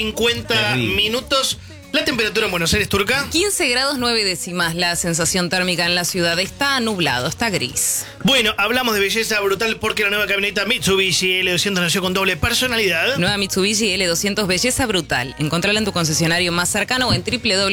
50 minutos. La temperatura en Buenos Aires, Turca. 15 grados 9 décimas. La sensación térmica en la ciudad está nublado, está gris. Bueno, hablamos de belleza brutal porque la nueva camioneta Mitsubishi L200 nació con doble personalidad. Nueva Mitsubishi L200 belleza brutal. Encontrala en tu concesionario más cercano o en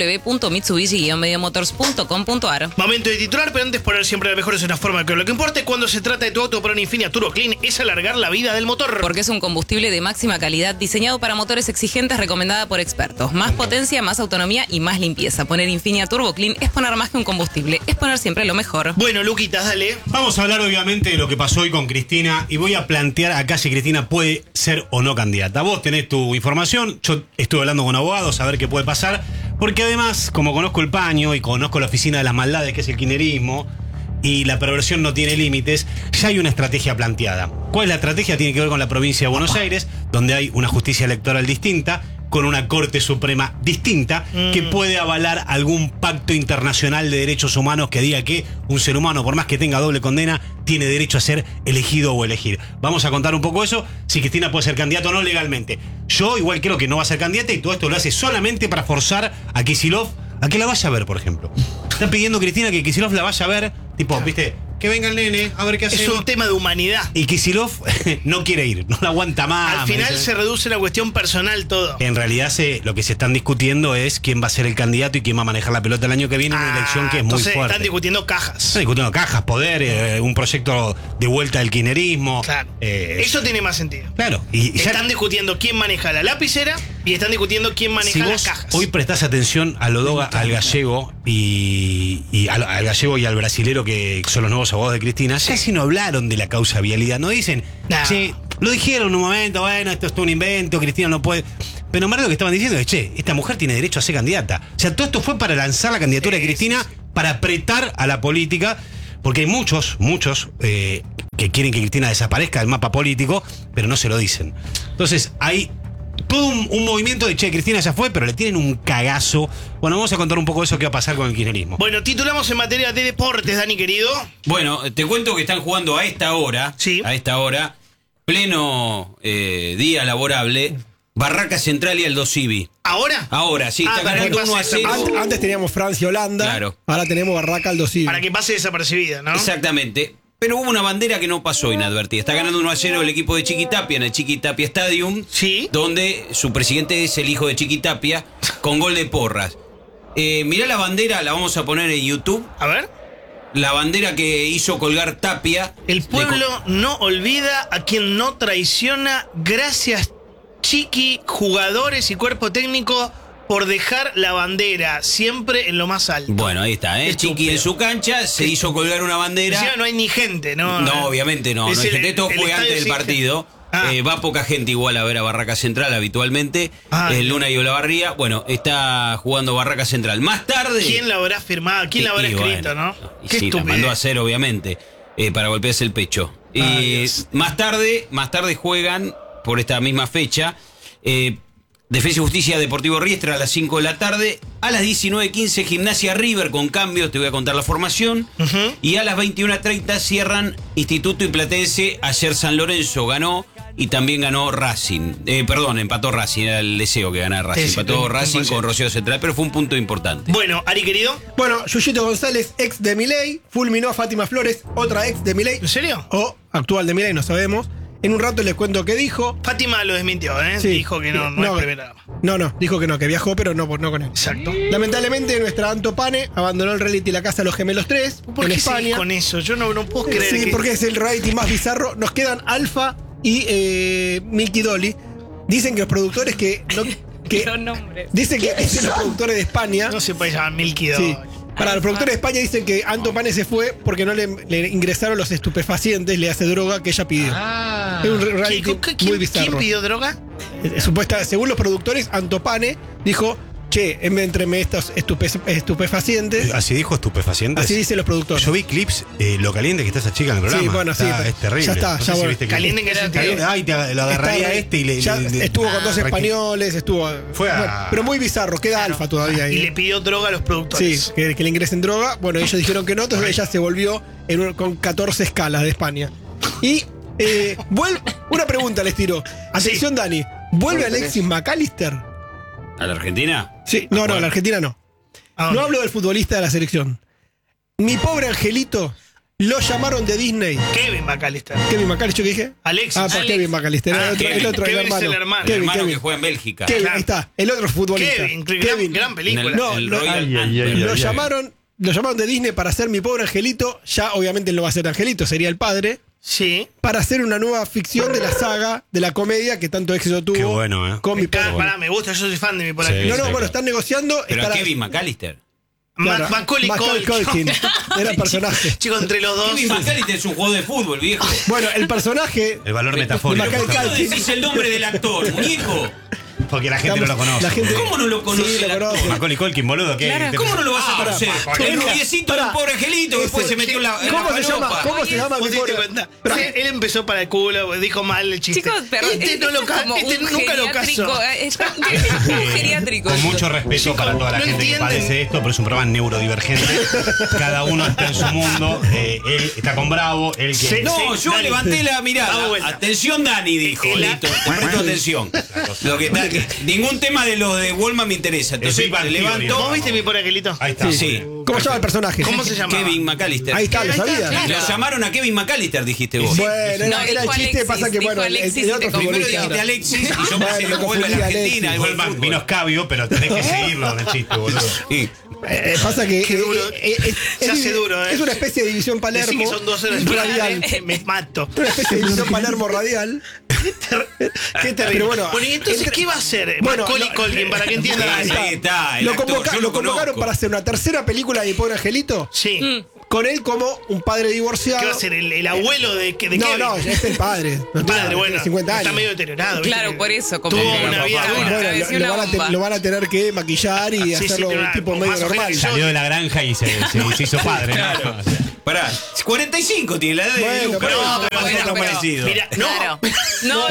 www.mitsubishi-motors.com.ar. Momento de titular, pero antes poner siempre la mejor es una forma que lo que importa cuando se trata de tu auto para un Infinia Turbo Clean es alargar la vida del motor. Porque es un combustible de máxima calidad diseñado para motores exigentes, recomendada por expertos. Más potencia, más autonomía y más limpieza. Poner Infinia Turbo Clean es poner más que un combustible, es poner siempre lo mejor. Bueno, Luquitas, dale. Vamos a hablar obviamente de lo que pasó hoy con Cristina y voy a plantear acá si Cristina puede ser o no candidata. Vos tenés tu información, yo estuve hablando con abogados a ver qué puede pasar, porque además, como conozco el paño y conozco la oficina de las maldades que es el kirchnerismo y la perversión no tiene límites, ya hay una estrategia planteada. ¿Cuál es la estrategia? Tiene que ver con la provincia de Buenos Aires, donde hay una justicia electoral distinta, con una Corte Suprema distinta, que puede avalar algún pacto internacional de derechos humanos que diga que un ser humano, por más que tenga doble condena, tiene derecho a ser elegido o elegir. Vamos a contar un poco eso, si Cristina puede ser candidata o no legalmente. Yo igual creo que no va a ser candidata y todo esto lo hace solamente para forzar a Kicillof a que la vaya a ver, por ejemplo. Está pidiendo Cristina que Kicillof la vaya a ver, tipo, viste, que venga el nene, a ver qué hace. Es un tema de humanidad. Y Kicillof no quiere ir, no la aguanta más. Al final se reduce a una cuestión personal todo. En realidad lo que se están discutiendo es quién va a ser el candidato y quién va a manejar la pelota el año que viene en una elección que es muy fuerte. Están discutiendo cajas. Están discutiendo cajas, poder, un proyecto de vuelta del kirchnerismo. Claro. Eso tiene más sentido. Claro. Y están discutiendo quién maneja la lapicera y están discutiendo quién maneja las cajas. Hoy prestás atención a Lodoga, al gallego al gallego y al brasilero, que son los nuevos abogados de Cristina, casi no hablaron de la causa vialidad. No dicen, che, lo dijeron en un momento, bueno, esto es todo un invento, Cristina no puede. Pero en verdad lo que estaban diciendo es, che, esta mujer tiene derecho a ser candidata. O sea, todo esto fue para lanzar la candidatura de Cristina, para apretar a la política, porque hay muchos que quieren que Cristina desaparezca del mapa político, pero no se lo dicen. Entonces, hay todo un movimiento de, che, Cristina ya fue, pero le tienen un cagazo. Bueno, vamos a contar un poco de eso que va a pasar con el kirchnerismo. Bueno, titulamos en materia de deportes, Dani, querido. Bueno, te cuento que están jugando a esta hora, pleno día laborable, Barraca Central y Aldo Civi. ¿Ahora? Ahora, sí, está ganando 1-0. Antes teníamos Francia, Holanda, claro. Ahora tenemos Barraca, Aldo Civi. Para que pase desapercibida, ¿no? Exactamente. Pero hubo una bandera que no pasó inadvertida. Está ganando 1-0 el equipo de Chiquitapia en el Chiquitapia Stadium, donde su presidente es el hijo de Chiquitapia, con gol de Porras. Mirá la bandera, la vamos a poner en YouTube. A ver. La bandera que hizo colgar Tapia. El pueblo no olvida a quien no traiciona. Gracias, Chiqui, jugadores y cuerpo técnico, por dejar la bandera siempre en lo más alto. Bueno, ahí está, Chiqui en su cancha se hizo colgar una bandera. Encima no hay ni gente, ¿no? No, obviamente no. No hay gente, todo fue antes del partido. Va poca gente igual a ver a Barraca Central habitualmente. Luna y Olavarría. Bueno, está jugando Barraca Central. Más tarde. ¿Quién la habrá firmado? ¿Quién la habrá escrito, no? Qué sí, la mandó a hacer, obviamente, para golpearse el pecho. Más tarde juegan por esta misma fecha. Defensa y Justicia Deportivo Riestra a las 5 de la tarde. A las 19:15 Gimnasia River con cambios, te voy a contar la formación. Y a las 21:30 cierran Instituto y Platense. Ayer San Lorenzo ganó y también ganó Racing. Empató Racing, era el deseo que ganara Racing. Empató Racing con Rosario Central, pero fue un punto importante. Bueno, Ari querido. Bueno, Yuyito González, ex de Milei, fulminó a Fátima Flores, otra ex de Milei. ¿En serio? O actual de Milei, no sabemos. En un rato les cuento qué dijo. Fátima lo desmintió, ¿eh? Sí. Dijo que no es primera dama. No, dijo que no, que viajó, pero no con él. Exacto. Lamentablemente, nuestra Anto Pane abandonó el reality La Casa de los Gemelos 3 ¿Por en qué España. con eso? Yo no puedo creer. Sí, porque es el reality más bizarro. Nos quedan Alfa y Milky Dolly. Dicen que los productores dicen que los productores de España. No se puede llamar Milky Dolly. Sí. Para los productores de España dicen que Anto Pane se fue porque no le ingresaron los estupefacientes, le hace droga que ella pidió. Es un reality muy bizarro. ¿Quién pidió droga? Según los productores, Anto Pane dijo, che, en vez de entreme estos estupefacientes. ¿Así dijo estupefacientes? Así dicen los productores. Yo vi clips, lo caliente que está esa chica en el programa. Sí, bueno, es terrible. Ya está, no bueno. Caliente que era. Ay, lo agarraría y estuvo con 2 españoles, pero muy bizarro, queda Alfa todavía ahí. Y le pidió droga a los productores. Sí, que le ingresen droga. Bueno, ellos dijeron que no, entonces ella se volvió con 14 escalas de España. Y una pregunta les tiro. Atención, Dani. ¿Vuelve Alexis McAllister? ¿A la Argentina? Sí, no, la Argentina no. No hablo del futbolista de la selección. Mi pobre angelito lo llamaron de Disney. Kevin McAllister. Kevin McAllister, ¿qué dije? Alexis. Ah, por Kevin McAllister. Kevin. El otro, Kevin el es hermano. el hermano. El hermano Kevin. que juega en Bélgica. Kevin, Claro. ahí está. El otro futbolista. Kevin, gran película. No, El lo- Royal ay, ay, Antwerp. ay, Lo ay. llamaron de Disney para hacer Mi Pobre Angelito. Ya obviamente él no va a ser Angelito, sería el padre. Sí. Para hacer una nueva ficción de la saga, de la comedia que tanto éxito tuvo. Qué bueno, Con Mi Pobre. Pará, me gusta, yo soy fan de mi por Sí. aquí. No, sí, bueno, claro. están negociando. Pero a estará- Kevin McAllister. Claro, Macaulay Culkin. Era el personaje. Chico, entre los dos. Kevin McAllister es un jugador de fútbol, viejo. Bueno, el personaje. El valor metafórico. Macaulay ¿Cómo no Culkin. decís el nombre del actor, muñeco? Porque la gente no lo conoce. La gente- ¿Cómo no lo conoce Sí, el lo actor? conoce. Macaulay Culkin, boludo. ¿Qué? Claro, ¿Cómo no lo vas a conocer? Macaulay. El rubiecito del pobre angelito que después se metió en la ¿Cómo se llama? falopa. ¿Cómo se llama ¿Vos Mi te diste Pobre? cuenta? Pará. Sí, él empezó para el culo, dijo mal el chiste. Chicos, pero este no lo es como este un nunca lo geriátrico, casó. es un geriátrico. Con mucho respeto Chicos, para toda la no gente que entienden. padece esto, pero es un programa neurodivergente. Cada uno está en su mundo. Él está con Bravo. Él que. Sí. No, yo Dani. levanté la Dame mirada. vuelta. Atención, Dani, dijo. El- Listo, te presto atención. Lo que está, ningún tema de los de Walmart me interesa. Entonces, Big Bang Theory, levanto. ¿Vos viste mi por angelito? Ahí está. Sí. ¿Cómo se llama el personaje? ¿Cómo se llama? Kevin McAllister. Ahí está, lo sabía. claro. Lo llamaron a Kevin McAllister, dijiste vos. Bueno, No, era el dijo chiste, Alexis, pasa que dijo bueno, el Alexis el y otro te Primero futbolista. dijiste Alexis y yo Bueno, pensé que lo vuelve a la confundí a Argentina. Alexis. Igual Igual fútbol. vino escabio, pero tenés que seguirlo en el chiste, boludo. Sí. Pasa que Qué duro. Se hace duro, es una especie de división Decí Palermo que son 2 horas radial. me mato. Una especie de división Palermo radial. Qué terrible. Pero bueno, ¿y entonces entre- qué va a hacer Bueno, Macaulay Culkin para que entiendan? Ahí está, el Lo, actor, yo lo convocaron conozco. para hacer una tercera película de Mi Pobre Angelito. Sí. Con él como un padre divorciado. ¿Qué va a ser? ¿El abuelo de No, Kevin? no, es el padre. No Padre, tiene bueno. 50 años. Está medio deteriorado. ¿viste? Claro, por eso. Como Tuvo que- una vida Bueno, dura. Bueno, es una bomba. lo van a tener que maquillar y Sí, hacerlo sí, un una- tipo como medio más ojera normal. que yo. Salió de la granja y se hizo padre, ¿no? Claro. Pará, 45 tiene la edad de Bueno, Lucas. pero- No, pero- pero bueno, nosotros pero- parecido. Mira, no. Claro. No,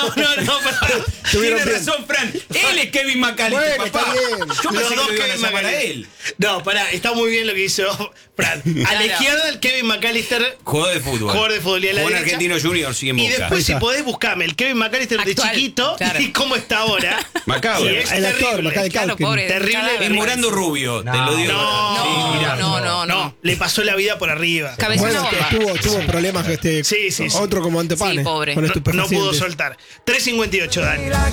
No, Tuvieron Tiene bien. razón, Fran. Él es Kevin McAllister, Bueno, papá. está bien. Yo Los pensé que dos lo iban a Kevin llamar a McAllister. él. No, pará, está muy bien lo que hizo Fran. A la izquierda el Kevin McAllister, Jugador de fútbol. jugador de fútbol. Y a la Jugó en derecha. Argentino Junior, sigue en Y Boca. después, Ahí si está. podés buscarme el Kevin McAllister de Actual, chiquito claro. y cómo está ahora. Macabro. Y es El actor, terrible. Macaulay Claro, Culkin. pobre. Terrible. cadáver. Es Morando Rubio, te lo digo. No, Sí, mirá. no. Le pasó la vida por arriba. Cabeza Bueno, bomba. tuvo problemas Sí, sí, sí. otro como Antepane. Sí, pobre. Con No pudo estupefacientes. soltar. 3.58, Dani.